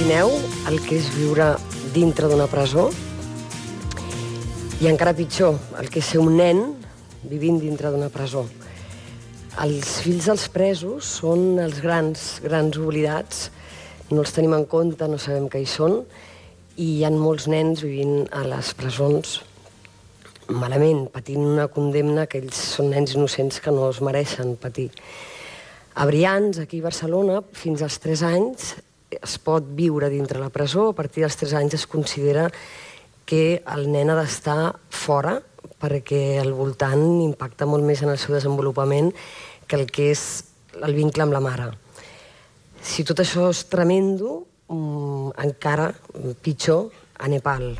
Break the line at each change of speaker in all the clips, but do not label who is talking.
imagineu el que és viure dintre d'una presó? I encara pitjor, el que és ser un nen vivint dintre d'una presó. Els fills dels presos són els grans oblidats, no els tenim en compte, no sabem què hi són, i hi ha molts nens vivint a les presons malament, patint una condemna que ells són nens innocents que no es mereixen patir. A Brians, aquí a Barcelona, fins als 3 anys es pot viure dintre la presó. A partir dels 3 anys es considera que el nen ha d'estar fora perquè al voltant impacta molt més en el seu desenvolupament que el que és el vincle amb la mare. Si tot això és tremendo, encara pitjor a Nepal.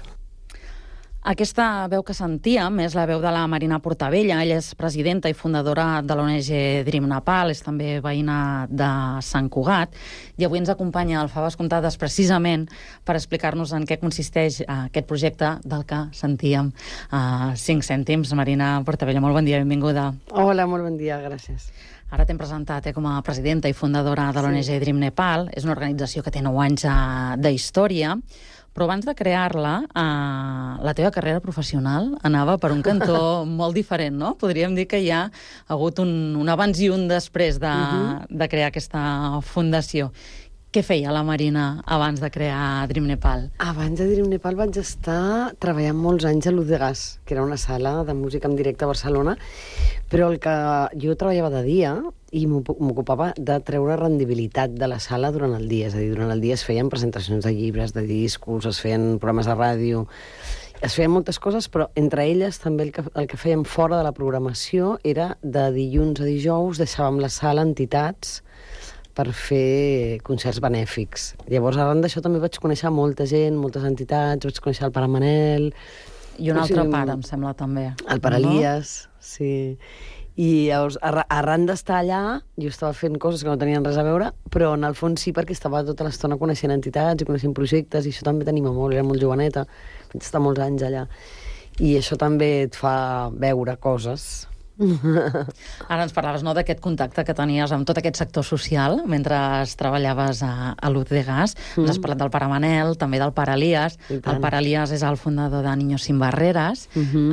Aquesta veu que sentíem és la veu de la Marina Portabella. Ella és presidenta i fundadora de l'ONG Dream Nepal, és també veïna de Sant Cugat, i avui ens acompanya al Faves Comptades precisament per explicar-nos en què consisteix aquest projecte del que sentíem 5 cèntims. Marina Portabella, molt bon dia, benvinguda.
Hola, molt bon dia, gràcies.
Ara t'hem presentat com a presidenta i fundadora de l'ONG Dream Nepal. És una organització que té 9 anys d'història, però abans de crear-la, la teva carrera professional anava per un cantó molt diferent, no? Podríem dir que hi ha hagut un abans i un després de crear aquesta fundació. Què feia la Marina abans de crear Dream Nepal?
Abans de Dream Nepal vaig estar treballant molts anys a Luz de Gas, que era una sala de música en directe a Barcelona, però el que jo treballava de dia i m'ocupava de treure rendibilitat de la sala durant el dia. És a dir, durant el dia es feien presentacions de llibres, de discos, es feien programes de ràdio, es feien moltes coses, però entre elles també el que fèiem fora de la programació era de dilluns a dijous deixàvem la sala a entitats per fer concerts benèfics. Llavors, arran d'això també vaig conèixer molta gent, moltes entitats, vaig conèixer el Pare Manel...
I un altre pare, em sembla, també.
El Pare Elias, sí. I llavors, arran d'estar allà, jo estava fent coses que no tenien res a veure, però en el fons sí, perquè estava tota l'estona coneixent entitats i coneixent projectes, i això també t'anima molt, era molt joveneta, vaig estar molts anys allà. I això també et fa veure coses.
Ara ens parlaves, no, d'aquest contacte que tenies amb tot aquest sector social mentre treballaves a Luz de Gas. Ens has parlat del Pare Manel, també del Pare Elias. El Pare Elias és el fundador de Niños Sin Barreras.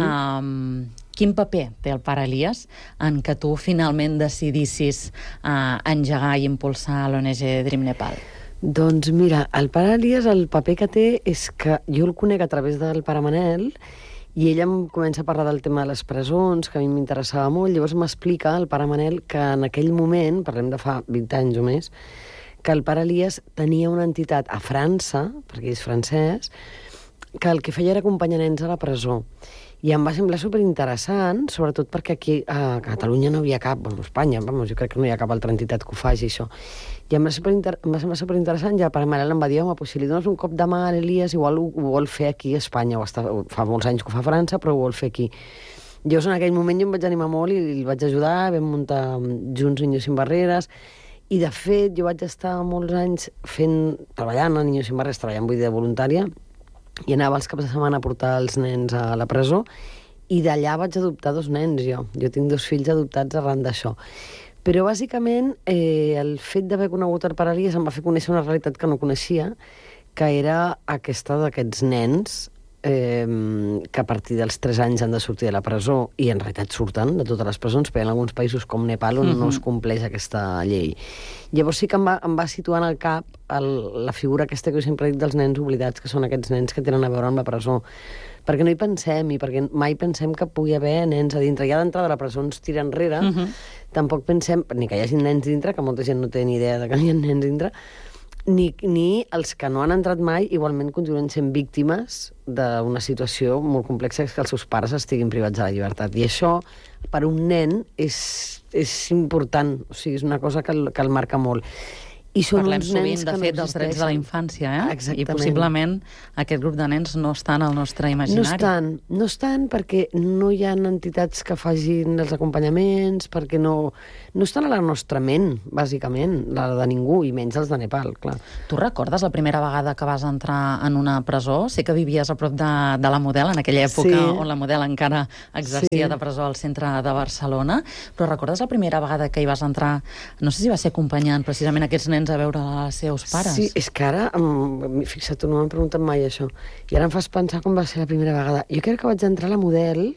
Quin paper té el Pare Elias en que tu finalment decidissis engegar i impulsar l'ONG Dream Nepal?
Doncs mira, el Pare Elias, el paper que té és que jo el conec a través del Pare Manel, i ella em comença a parlar del tema de les presons, que a mi m'interessava molt. Llavors m'explica el Pare Manel que en aquell moment, parlem de fa 20 anys o més, que el Pare Elias tenia una entitat a França, perquè és francès, que el que feia era acompanyar nens a la presó. I em va semblar superinteressant, sobretot perquè aquí a Catalunya no havia cap, bueno, a Espanya, jo crec que no hi ha cap altra entitat que ho faci, això. I em va semblar superinteressant, ja el Pare Manel em va dir, home, pues, si li dones un cop de mà a l'Elias, igual ho vol fer aquí a Espanya, fa molts anys que ho fa a França, però ho vol fer aquí. Llavors, en aquell moment jo em vaig animar molt i el vaig ajudar, vam muntar junts Niños Sin Barreras, i de fet jo vaig estar molts anys treballant a Niños Sin Barreras, treballant, vull dir, de voluntària, i anava els caps de setmana a portar els nens a la presó, i d'allà vaig adoptar 2 nens, jo. Jo tinc 2 fills adoptats arran d'això. Però, bàsicament, el fet d'haver conegut el Pare Elias em va fer conèixer una realitat que no coneixia, que era aquesta d'aquests nens que a partir dels 3 anys han de sortir de la presó, i en realitat surten de totes les presons, però hi ha alguns països com Nepal on no es compleix aquesta llei. Llavors sí que em va situar en el cap la figura aquesta que jo sempre he dit dels nens oblidats, que són aquests nens que tenen a veure amb la presó. Perquè no hi pensem, i perquè mai pensem que pugui haver nens a dintre. Ja d'entrada la presó ens tira enrere, tampoc pensem ni que hi hagi nens dintre, que molta gent no té ni idea de que hi ha nens dintre, ni els que no han entrat mai igualment continuen sent víctimes d'una situació molt complexa, que els seus pares estiguin privats de la llibertat. I això, per un nen, és important. O sigui, és una cosa que el marca molt. I són
Parlem
uns nens
sovint, de fet, dels drets de la infància,
Exactament.
I possiblement aquest grup de nens no estan al nostre imaginari.
No estan perquè no hi ha entitats que facin els acompanyaments, perquè no estan a la nostra ment, bàsicament, la de ningú, i menys els de Nepal, clar.
Tu recordes la primera vegada que vas entrar en una presó? Sé que vivies a prop de la Model, en aquella època on la Model encara exercia de presó al centre de Barcelona, però recordes la primera vegada que hi vas entrar, no sé si va ser acompanyant precisament aquests nens nens a veure els seus pares.
Sí, és que ara, fixa't, tu no m'han preguntat mai això, i ara em fas pensar com va ser la primera vegada. Jo crec que vaig entrar a la Model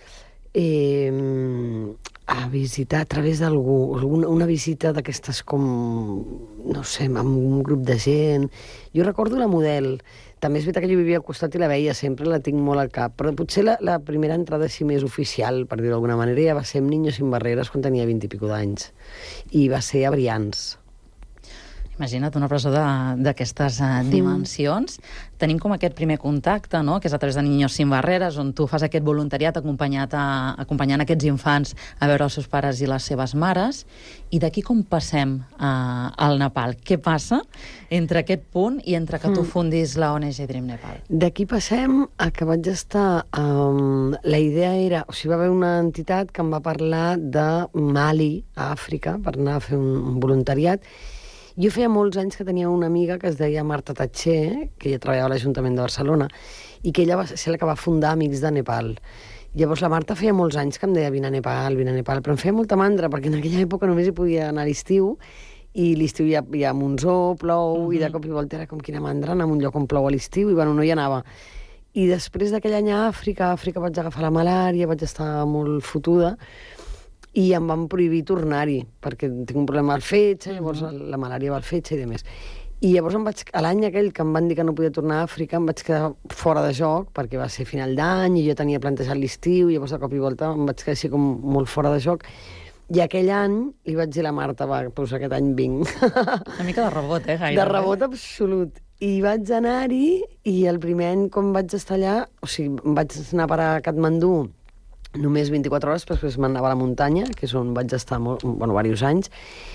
a visitar a través d'algú, una visita d'aquestes com, no sé, amb un grup de gent. Jo recordo la Model. També és veritat que jo vivia al costat i la veia sempre, la tinc molt al cap, però potser la primera entrada així més oficial, per dir-ho d'alguna manera, ja va ser amb Niños sin Barreres quan tenia 20 i pico d'anys. I va ser a Brians.
Imagina't una presó d'aquestes dimensions. Tenim com aquest primer contacte, no?, que és a través de Niños sin Barreres, on tu fas aquest voluntariat acompanyant aquests infants a veure els seus pares i les seves mares. I d'aquí com passem al Nepal? Què passa entre aquest punt i entre que tu fundis la ONG Dream Nepal?
D'aquí passem a que vaig estar... la idea era... O sigui, va haver una entitat que em va parlar de Mali, a Àfrica, per anar a fer un voluntariat. Jo feia molts anys que tenia una amiga que es deia Marta Tatxer, que ella treballava a l'Ajuntament de Barcelona, i que ella va ser la que va fundar Amics de Nepal. Llavors la Marta feia molts anys que em deia vine a Nepal, però em feia molta mandra, perquè en aquella època només hi podia anar a l'estiu, i l'estiu hi ha monsó, plou, i de cop i volta era com quina mandra anar a un lloc on plou a l'estiu, i bueno, no hi anava. I després d'aquell any a Àfrica vaig agafar la malària, vaig estar molt fotuda, i em van prohibir tornar-hi, perquè tinc un problema al fetge, llavors la malària va al fetge i demés. I llavors l'any aquell que em van dir que no podia tornar a Àfrica, em vaig quedar fora de joc, perquè va ser final d'any, i jo tenia plantejat l'estiu, i llavors de cop i volta em vaig quedar així com molt fora de joc. I aquell any li vaig dir a la Marta, va, doncs aquest any vinc.
Una mica de rebot, gairebé.
De rebot absolut. I vaig anar-hi, i el primer any quan vaig estar allà, o sigui, vaig anar a parar a Katmandú només 24 hores, després m'anava a la muntanya, que és on vaig estar diversos anys,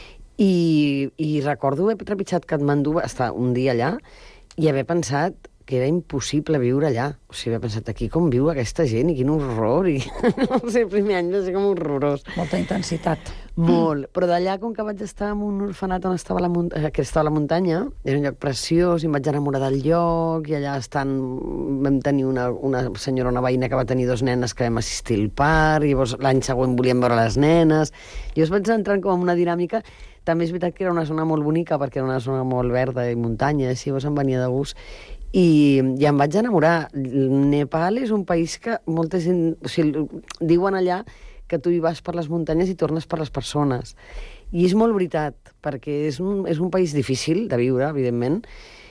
i recordo haver trepitjat Katmandú, estar un dia allà, i haver pensat que era impossible viure allà. O sigui, havia pensat, aquí com viu aquesta gent, i quin horror, i no sé, el primer any va ser com horrorós.
Molta intensitat.
Molt, però d'allà, com que vaig estar en un orfenat on estava que estava a la muntanya, era un lloc preciós, i em vaig enamorar del lloc, i allà vam tenir una senyora, una veïna que va tenir 2 nenes que vam assistir al part, i llavors l'any següent volíem veure les nenes, i llavors vaig entrar com en una dinàmica. També és veritat que era una zona molt bonica, perquè era una zona molt verda i muntanya, així llavors em venia de gust, i em vaig enamorar. Nepal és un país que molta gent... O sigui, diuen allà que tu hi vas per les muntanyes i tornes per les persones. I és molt veritat, perquè és un país difícil de viure, evidentment,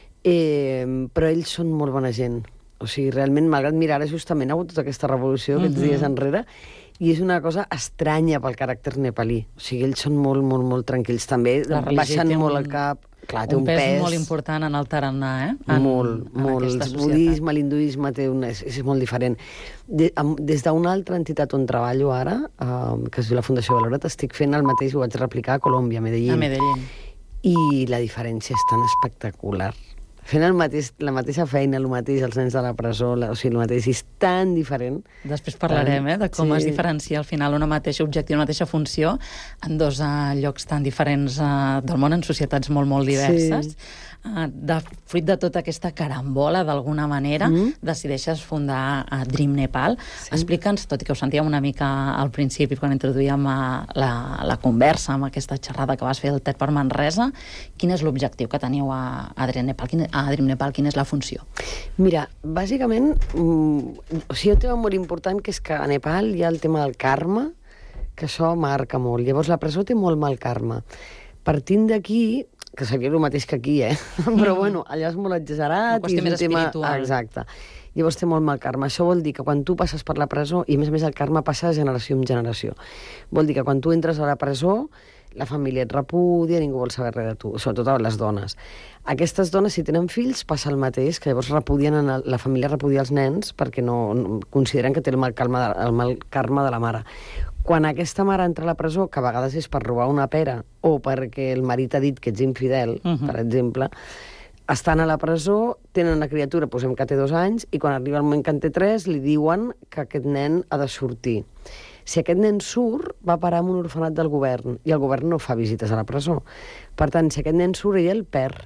però ells són molt bona gent. O sigui, realment, malgrat mirar, justament ha hagut tota aquesta revolució aquests dies enrere, i és una cosa estranya pel caràcter nepalí. O sigui, ells són molt, molt, molt tranquils. També baixen molt el cap. Clar, té un pes
molt important en el tarannà,
molt. El budisme, l'hinduisme és molt diferent. Des d'una altra entitat on treballo ara, que es diu la Fundació Valora't, estic fent el mateix, ho vaig replicar a Colòmbia, a Medellín.
A Medellín.
I la diferència és tan espectacular. Fent la mateixa feina, el mateix, els nens de la presó, o sigui, el mateix, és tan diferent.
Després parlarem, de com es diferencia al final una mateixa objectiu, una mateixa funció en 2 llocs tan diferents del món, en societats molt, molt diverses. Fruit de tota aquesta carambola, d'alguna manera, decideixes fundar Dream Nepal. Explica'ns, tot i que ho sentíem una mica al principi, quan introduïem la conversa amb aquesta xerrada que vas fer al TED per Manresa, quin és l'objectiu que teniu a Dream Nepal, quina és la funció?
Mira, bàsicament, o sigui, un tema molt important, que és que a Nepal hi ha el tema del karma, que això marca molt. Llavors, la presó té molt mal karma. Partint d'aquí, que seria el mateix que aquí, però bueno, allà és molt exagerat.
Una qüestió més espiritual.
Exacte. Llavors té molt mal karma. Això vol dir que quan tu passes per la presó, i a més el karma passa de generació en generació, vol dir que quan tu entres a la presó, la família et repudia, ningú vol saber res de tu, sobretot les dones. Aquestes dones, si tenen fills, passa el mateix, que llavors la família repudia els nens perquè no consideren que té el mal karma de la mare. Quan aquesta mare entra a la presó, que a vegades és per robar una pera o perquè el marit ha dit que ets infidel, per exemple, estan a la presó, tenen una criatura, posem que té 2 anys, i quan arriba el moment que en té 3, li diuen que aquest nen ha de sortir. Si aquest nen surt, va parar en un orfenat del govern, i el govern no fa visites a la presó. Per tant, si aquest nen surt, ell el perd.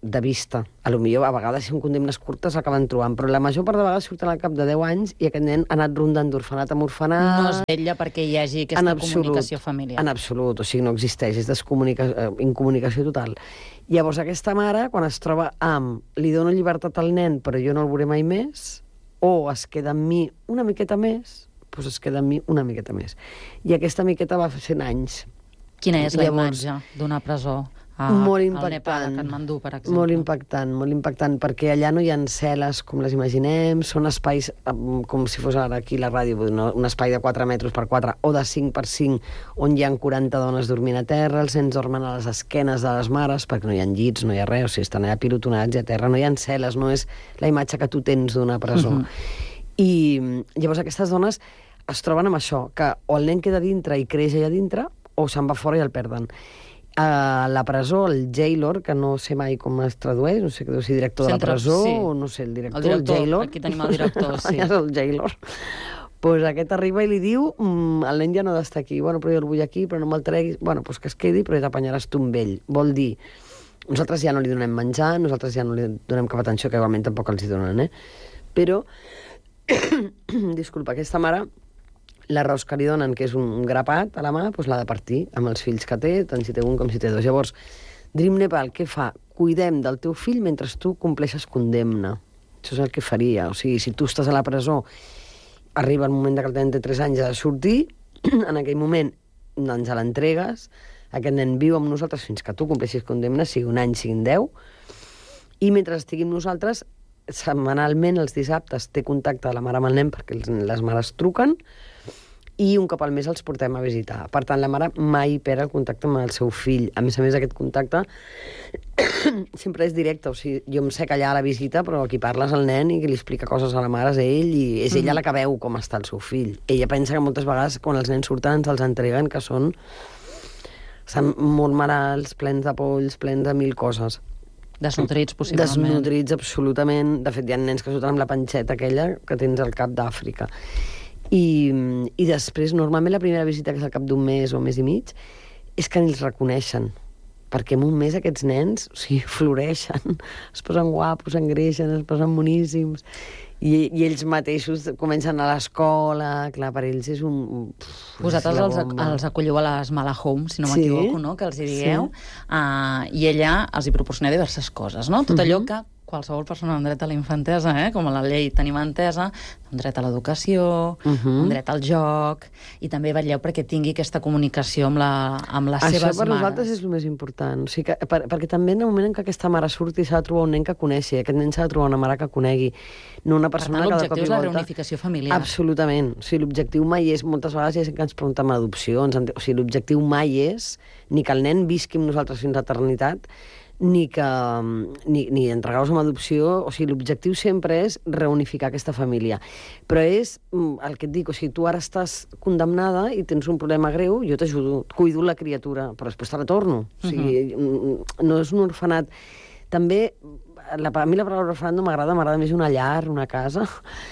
de vista. A lo millor, a vegades, si són condemnes curtes, acaben trobant, però la major part de vegades surten al cap de 10 anys i aquest nen ha anat rondant d'orfenat en orfenat.
No es vetlla perquè hi hagi aquesta comunicació familiar.
En absolut, o sigui, no existeix, és incomunicació total. Llavors, aquesta mare, quan es troba amb li dono llibertat al nen, però jo no el veuré mai més, o es queda amb mi una miqueta més, doncs es queda amb mi una miqueta més. I aquesta miqueta va fer 100 anys.
Quina és la imatge d'una presó?
Molt
al
impactant.
Nepal, a Katmandú, per exemple.
Molt impactant, perquè allà no hi ha cel·les com les imaginem, són espais com si fos ara aquí la ràdio, un espai de 4 metres per 4 o de 5 per 5, on hi ha 40 dones dormint a terra, els nens dormen a les esquenes de les mares, perquè no hi ha llits, no hi ha res, o sigui, estan allà pilotonats i a terra, no hi ha cel·les, no és la imatge que tu tens d'una presó. I llavors aquestes dones es troben amb això, que o el nen queda dintre i creix allà dintre, o se'n va fora i el perden. A la presó, el jailor, que no sé mai com es tradueix, no sé què deu ser director de la presó, o no sé, el director, el jailor.
Aquí tenim el director, sí.
És el jailor. Pues aquest arriba i li diu, el nen ja no ha d'estar aquí, bueno, però jo el vull aquí, però no me'l treguis, bueno, pues que es quedi, però ja t'apanyaràs tu amb ell. Vol dir, nosaltres ja no li donem menjar, nosaltres ja no li donem cap atenció, que igualment tampoc els hi donen, Però, disculpa, aquesta mare, l'arròs que li donen, que és un grapat a la mà, doncs l'ha de partir amb els fills que té, tant si té un com si té dos. Llavors, Dream Nepal, què fa? Cuidem del teu fill mentre tu compleixes condemna. Això és el que faria. O sigui, si tu estàs a la presó, arriba el moment que el nen té 3 anys ha de sortir, en aquell moment ens l'entregues, aquest nen viu amb nosaltres fins que tu compleixis condemna, sigui 1 any, sigui 10, i mentre estigui amb nosaltres, setmanalment, els dissabtes, té contacte la mare amb el nen, perquè les mares truquen, i un cop al mes els portem a visitar. Per tant, la mare mai perd el contacte amb el seu fill. A més, aquest contacte sempre és directe. O sigui, jo em sé callar a la visita, però qui parla és el nen i qui li explica coses a la mare és ell, i és ella la que veu com està el seu fill. Ella pensa que moltes vegades, quan els nens surten, se'ls entreguen, que són molt malalts, plens de polls, plens de 1000 coses.
Desnutrits, possiblement.
Desnutrits, absolutament. De fet, hi ha nens que surten amb la panxeta aquella que tens al cap d'Àfrica. I després, normalment, la primera visita, que és al cap d'1 mes o 1 mes i mig, és que ni els reconeixen. Perquè en 1 mes aquests nens, o sigui, floreixen, es posen guapos, s'engreixen, es posen boníssims, i ells mateixos comencen a l'escola, clar, per ells és un...
Vosaltres els acolleu a les Mala Home, si no m'equivoco, no?, que els hi digueu, i ella els hi proporciona diverses coses, no? Tot allò que qualsevol persona amb dret a la infantesa, com a la llei tenim entesa, un dret a l'educació, un dret al joc, i també vetlleu perquè tingui aquesta comunicació amb les seves mares.
Això per nosaltres és el més important. O sigui, perquè també en el moment en què aquesta mare surti s'ha de trobar un nen que coneixi, aquest nen s'ha de trobar una mare que conegui, no una persona que de cop i volta...
Per tant, l'objectiu és la reunificació familiar.
Absolutament. O sigui, l'objectiu mai és, moltes vegades ja que ens preguntem adopcions, o sigui, l'objectiu mai és ni que el nen visqui amb nosaltres fins a l'eternitat, ni entregar-los amb adopció. O sigui, l'objectiu sempre és reunificar aquesta família. Però és el que et dic, o sigui, tu ara estàs condemnada i tens un problema greu, jo t'ajudo, cuido la criatura, però després te la torno. O sigui, no és un orfenat. També, a mi la paraula orfenat no m'agrada més una llar, una casa,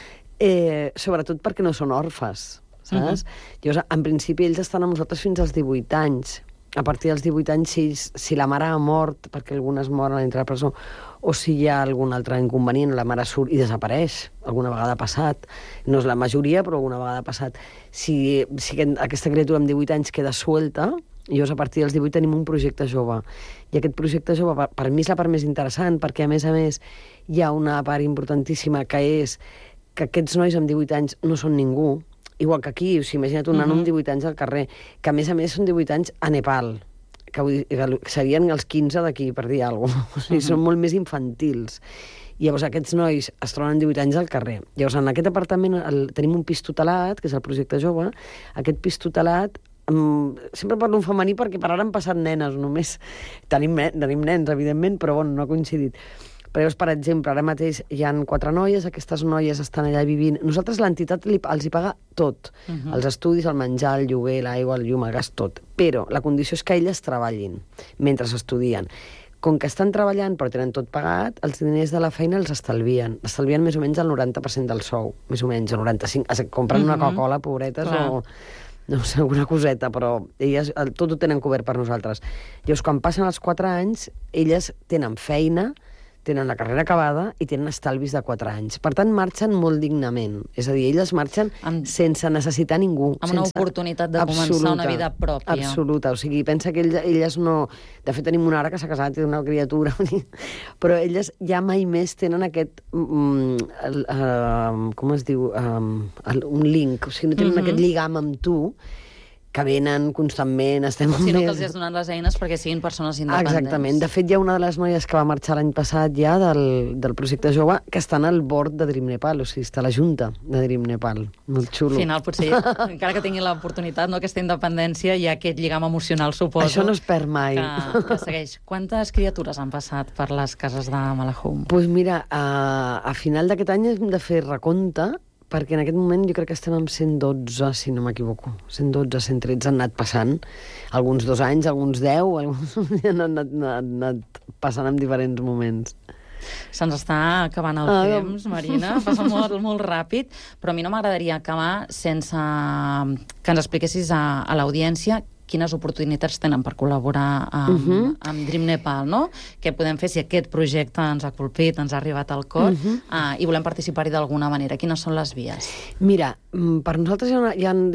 sobretot perquè no són orfes, saps? Llavors, en principi, ells estan amb nosaltres fins als 18 anys. A partir dels 18 anys, si la mare ha mort, perquè algunes moren a dintre de la presó, o si hi ha algun altre inconvenient, la mare surt i desapareix. Alguna vegada ha passat. No és la majoria, però alguna vegada ha passat. Si aquesta criatura amb 18 anys queda suelta, llavors a partir dels 18 tenim un projecte jove. I aquest projecte jove, per mi, és la part més interessant, perquè, a més, hi ha una part importantíssima, que és que aquests nois amb 18 anys no són ningú, igual que aquí. O sigui, imagina't un nano amb 18 anys al carrer, que a més són 18 anys a Nepal, que serien els 15 d'aquí, per dir alguna cosa. O sigui, són molt més infantils. I llavors aquests nois es troben amb 18 anys al carrer. Llavors, en aquest apartament tenim un pis tutelat, que és el projecte jove. Aquest pis tutelat, sempre parlo en femení perquè per ara han passat nenes només. Tenim nens, evidentment, però bueno, no ha coincidit. Però, per exemple, ara mateix hi ha 4 noies, aquestes noies estan allà vivint. Nosaltres l'entitat els hi paga tot. Els estudis, el menjar, el lloguer, l'aigua, el llum, el gas, tot. Però la condició és que elles treballin mentre estudien. Com que estan treballant però tenen tot pagat, els diners de la feina els estalvien. Estalvien més o menys el 90% del sou, més o menys, el 95%. Compren una Coca-Cola, pobretes, o no sé, alguna coseta, però elles tot ho tenen cobert per nosaltres. Llavors, quan passen els 4 anys, elles tenen feina, tenen la carrera acabada i tenen estalvis de 4 anys. Per tant, marxen molt dignament. És a dir, elles marxen sense necessitar ningú.
Amb una oportunitat de començar una vida pròpia.
Absoluta. O sigui, pensa que elles no... De fet, tenim una ara que s'ha casat i té una criatura. Però elles ja mai més tenen aquest... com es diu? Un link. O sigui, no tenen aquest lligam amb tu, que venen constantment, estem amb
sinó que els has donat les eines perquè siguin persones independents.
Exactament. De fet, hi ha una de les noies que va marxar l'any passat ja del projecte jove que està al board de Dream Nepal, o sigui, està a la junta de Dream Nepal. Molt xulo.
Al final, potser, encara que tingui l'oportunitat, no, aquesta independència, hi ha aquest lligam emocional, suposo.
Això no es perd mai.
Que segueix. Quantes criatures han passat per les cases de Malahum?
Doncs mira, a final d'aquest any hem de fer recompte, perquè en aquest moment jo crec que estem amb 112, si no m'equivoco. 112, 113 han anat passant. Alguns 2 anys, alguns 10, alguns han anat passant en diferents moments.
Se'ns està acabant el temps, Marina, passa molt, molt ràpid, però a mi no m'agradaria acabar sense que ens expliquessis a l'audiència quines oportunitats tenen per col·laborar amb Dream Nepal, no? Què podem fer si aquest projecte ens ha colpit, ens ha arribat al cor, i volem participar-hi d'alguna manera. Quines són les vies?
Mira, per nosaltres hi ha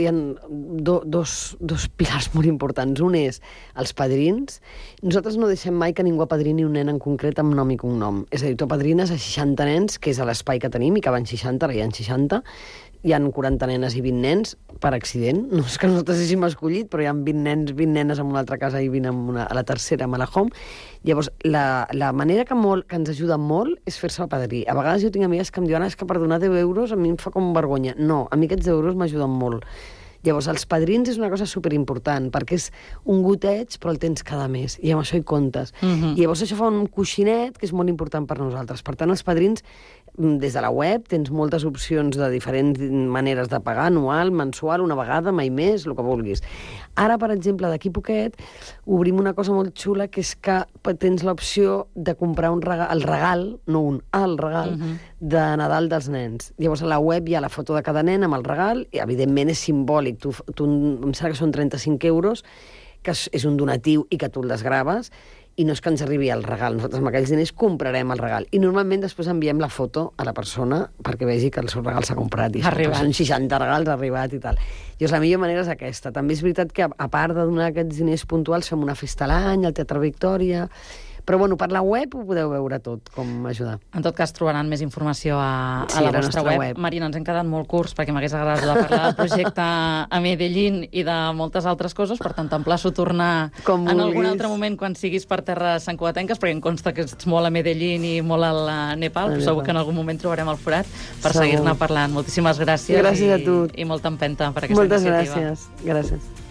dos pilars molt importants. Un és els padrins. Nosaltres no deixem mai que ningú apadrini un nen en concret amb nom i cognom. És a dir, tu apadrines a 60 nens, que és l'espai que tenim, i que van 60, ara hi ha 60, hi ha 40 nenes i 20 nens per accident. No és que nosaltres hàgim escollit, però hi ha 20 nens, 20 nenes en una altra casa i 20 a la tercera, a Malahum. Llavors, la manera que ens ajuda molt és fer-se el padrí. A vegades jo tinc amigues que em diuen és que per donar 10 euros a mi em fa com vergonya. No, a mi aquests 10 euros m'ajuden molt. Llavors, els padrins és una cosa superimportant, perquè és un goteig, però el tens cada mes, i amb això hi comptes. I llavors això fa un coixinet, que és molt important per nosaltres. Per tant, els padrins, des de la web, tens moltes opcions de diferents maneres de pagar, anual, mensual, una vegada, mai més, el que vulguis. Ara, per exemple, d'aquí poquet, obrim una cosa molt xula, que és que tens l'opció de comprar el regal, no el regal, de Nadal dels nens. Llavors, a la web hi ha la foto de cada nen amb el regal, i evidentment és simbòlic. Em sembla que són 35 euros, que és un donatiu i que tu el desgraves, i no és que ens arribi el regal. Nosaltres amb aquells diners comprarem el regal. I normalment després enviem la foto a la persona perquè vegi que el seu regal s'ha comprat. I són 60 regals, ha arribat i tal. Llavors, la millor manera és aquesta. També és veritat que, a part de donar aquests diners puntuals, fem una festa a l'any, al Teatre Victòria. Però, bueno, per la web ho podeu veure tot, com ajudar.
En tot cas, trobaran més informació a la vostra web. Marina, ens hem quedat molt curts perquè m'hagués agradat de parlar del projecte a Medellín i de moltes altres coses, per tant, t'emplaço a tornar en algun altre moment quan siguis per terres santcugatenques, perquè em consta que ets molt a Medellín i molt al Nepal, però segur que en algun moment trobarem el forat per seguir-ne parlant. Moltíssimes gràcies.
Gràcies a tu.
I molta empenta per aquesta iniciativa.
Moltes gràcies. Gràcies.